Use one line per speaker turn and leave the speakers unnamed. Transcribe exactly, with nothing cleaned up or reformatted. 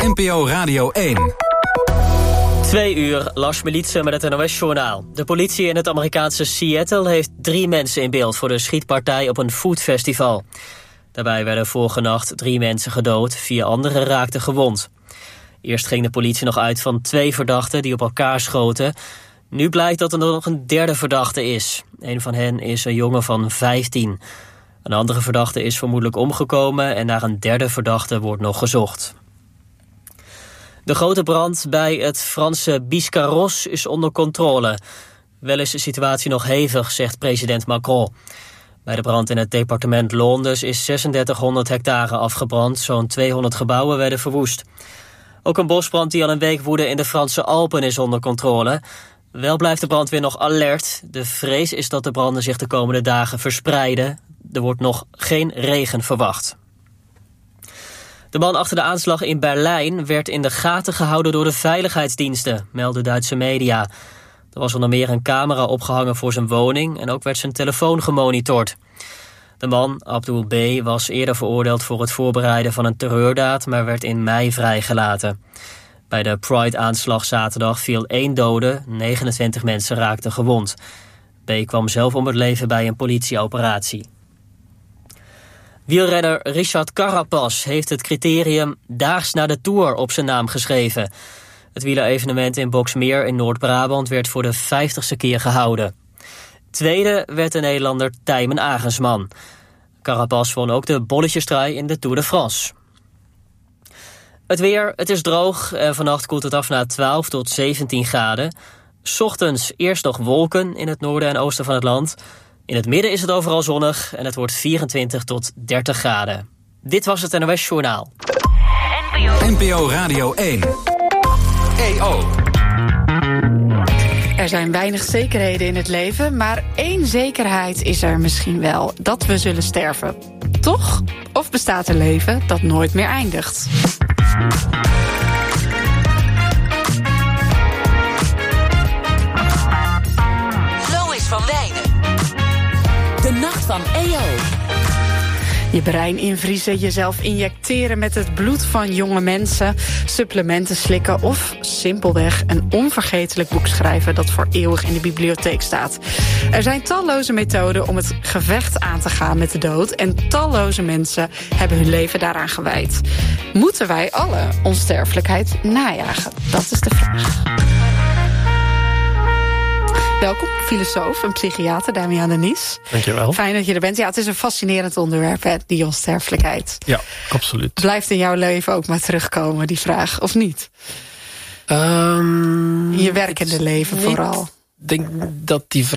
N P O Radio één.
Twee uur, Lars Militsen met het N O S-journaal. De politie in het Amerikaanse Seattle heeft drie mensen in beeld voor de schietpartij op een foodfestival. Daarbij werden vorige nacht drie mensen gedood, vier anderen raakten gewond. Eerst ging de politie nog uit van twee verdachten die op elkaar schoten. Nu blijkt dat er nog een derde verdachte is. Een van hen is een jongen van vijftien. Een andere verdachte is vermoedelijk omgekomen en naar een derde verdachte wordt nog gezocht. De grote brand bij het Franse Biscarrosse is onder controle. Wel is de situatie nog hevig, zegt president Macron. Bij de brand in het departement Londes is drieduizendzeshonderd hectare afgebrand. Zo'n tweehonderd gebouwen werden verwoest. Ook een bosbrand die al een week woedde in de Franse Alpen is onder controle. Wel blijft de brandweer nog alert. De vrees is dat de branden zich de komende dagen verspreiden. Er wordt nog geen regen verwacht. De man achter de aanslag in Berlijn werd in de gaten gehouden door de veiligheidsdiensten, melden Duitse media. Er was onder meer een camera opgehangen voor zijn woning en ook werd zijn telefoon gemonitord. De man, Abdul B., was eerder veroordeeld voor het voorbereiden van een terreurdaad, maar werd in mei vrijgelaten. Bij de Pride-aanslag zaterdag viel één dode, negenentwintig mensen raakten gewond. B. kwam zelf om het leven bij een politieoperatie. Wielrenner Richard Carapaz heeft het criterium Daags na de Tour op zijn naam geschreven. Het wielerevenement in Boxmeer in Noord-Brabant werd voor de vijftigste keer gehouden. Tweede werd de Nederlander Tijmen Agensman. Carapaz won ook de bolletjestrui in de Tour de France. Het weer, het is droog en vannacht koelt het af naar twaalf tot zeventien graden. 's Ochtends eerst nog wolken in het noorden en oosten van het land. In het midden is het overal zonnig en het wordt vierentwintig tot dertig graden. Dit was het N O S-journaal.
N P O Radio één. E O.
Er zijn weinig zekerheden in het leven, maar één zekerheid is er misschien wel: dat we zullen sterven. Toch? Of bestaat een leven dat nooit meer eindigt?
Lois van Wijnen. De nacht van E O.
Je brein invriezen, jezelf injecteren met het bloed van jonge mensen, supplementen slikken of simpelweg een onvergetelijk boek schrijven dat voor eeuwig in de bibliotheek staat. Er zijn talloze methoden om het gevecht aan te gaan met de dood en talloze mensen hebben hun leven daaraan gewijd. Moeten wij alle onsterfelijkheid najagen? Dat is de vraag. Welkom, filosoof en psychiater Damian Denies.
Dankjewel.
Fijn dat je er bent. Ja, het is een fascinerend onderwerp, hè, die onsterfelijkheid.
Ja, absoluut.
Blijft in jouw leven ook maar terugkomen, die vraag, of niet?
Um,
In je werkende leven
niet,
vooral.
Ik denk dat die